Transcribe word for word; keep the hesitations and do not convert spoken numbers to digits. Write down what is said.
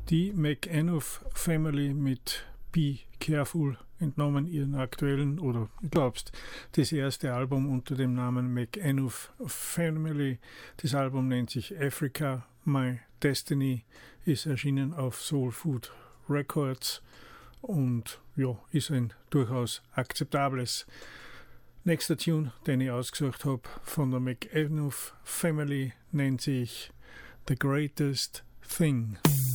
Die McAnuff Family mit Be Careful, entnommen ihren aktuellen, oder du glaubst, das erste Album unter dem Namen McAnuff Family. Das Album nennt sich Africa, My Destiny, ist erschienen auf Soul Food Records und ja, ist ein durchaus akzeptables. Nächster Tune, den ich ausgesucht habe von der McAnuff Family, nennt sich The Greatest Thing.